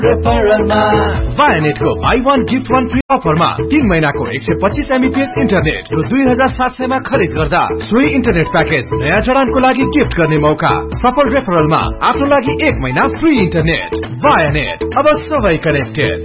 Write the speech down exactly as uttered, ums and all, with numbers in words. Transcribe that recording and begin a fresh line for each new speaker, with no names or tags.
वायानेट को by one gift one free अफरमा तीन महीना को एक सौ पच्चीस एमबीपीएस इंटरनेट र दुई हजार सात सय मा खरीद गर्दा सोही इंटरनेट पैकेज नयाँ जडानको लागि गिफ्ट गर्ने मौका। सफल रेफरलमा आफ्नो लागि एक महीना फ्री इंटरनेट। वायानेट, अब सबै कनेक्टेड।